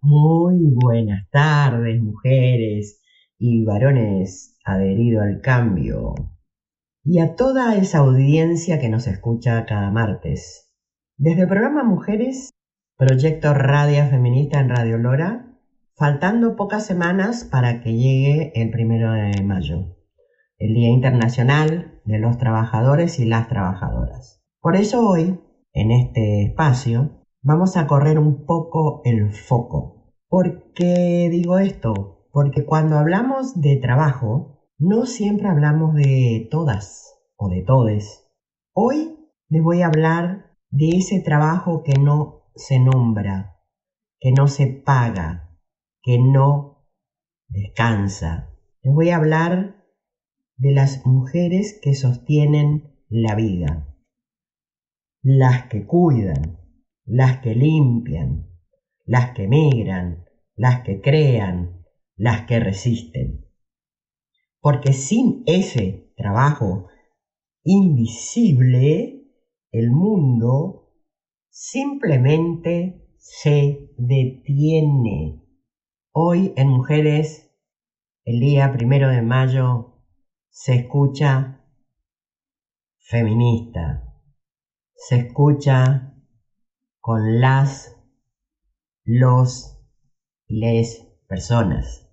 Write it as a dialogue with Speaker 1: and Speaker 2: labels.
Speaker 1: Muy buenas tardes, mujeres y varones adheridos al cambio, y a toda esa audiencia que nos escucha cada martes. Desde el programa Mujeres, proyecto Radio Feminista en Radio Lora, faltando pocas semanas para que llegue el 1 de mayo, el Día Internacional de los Trabajadores y las Trabajadoras. Por eso hoy, en este espacio, vamos a correr un poco el foco. ¿Por qué digo esto? Porque cuando hablamos de trabajo, no siempre hablamos de todas o de todes. Hoy les voy a hablar de ese trabajo que no se nombra, que no se paga, que no descansa. Les voy a hablar de las mujeres que sostienen la vida, las que cuidan, las que limpian, las que migran, las que crean, las que resisten. Porque sin ese trabajo invisible, el mundo simplemente se detiene. Hoy en Mujeres, el día 1 de mayo, se escucha feminista, se escucha con los, les personas.